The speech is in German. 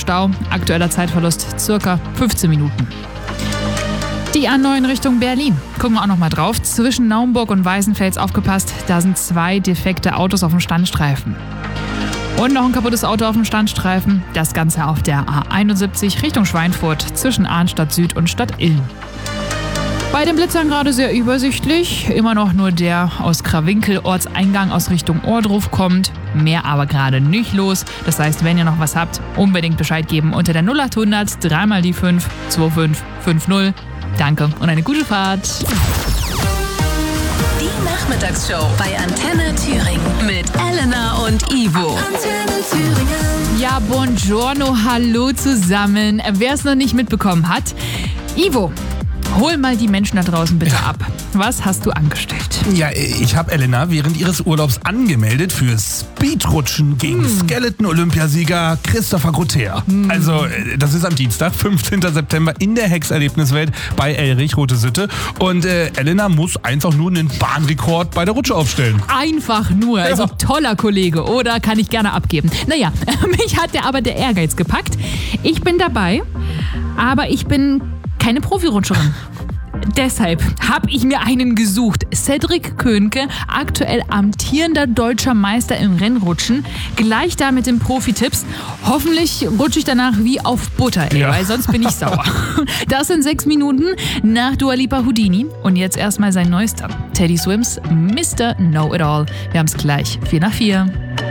Stau. Aktueller Zeitverlust circa 15 Minuten. Die A9 Richtung Berlin. Gucken wir auch noch mal drauf. Zwischen Naumburg und Weißenfels aufgepasst. Da sind 2 defekte Autos auf dem Standstreifen. Und noch ein kaputtes Auto auf dem Standstreifen. Das Ganze auf der A71 Richtung Schweinfurt zwischen Arnstadt Süd und Stadt Ilm. Bei den Blitzern gerade sehr übersichtlich. Immer noch nur der aus Krawinkel Ortseingang aus Richtung Ohrdruf kommt. Mehr aber gerade nicht los. Das heißt, wenn ihr noch was habt, unbedingt Bescheid geben unter der 0800 3 mal die 5 2550. Danke und eine gute Fahrt. Die Nachmittagsshow bei Antenne Thüringen mit Elena und Ivo. Antenne Thüringen. Ja, buongiorno, hallo zusammen. Wer es noch nicht mitbekommen hat, Ivo, hol mal die Menschen da draußen bitte ab. Was hast du angestellt? Ja, ich habe Elena während ihres Urlaubs angemeldet für Speedrutschen gegen Skeleton-Olympiasieger Christopher Grotter. Also, das ist am Dienstag, 15. September in der Hex-Erlebniswelt bei Elrich, Rote Sitte. Und Elena muss einfach nur einen Bahnrekord bei der Rutsche aufstellen. Einfach nur, also toller Kollege, oder? Kann ich gerne abgeben. Naja, mich hat aber der Ehrgeiz gepackt. Ich bin dabei, aber ich bin keine Profirutscherin. Deshalb habe ich mir einen gesucht. Cedric Könke, aktuell amtierender deutscher Meister im Rennrutschen. Gleich da mit den Profi-Tipps. Hoffentlich rutsche ich danach wie auf Butter, weil sonst bin ich sauer. Das sind 6 Minuten nach Dua Lipa Houdini. Und jetzt erstmal sein neuester. Teddy Swims, Mr. Know-It-All. Wir haben es gleich. 4 nach 4.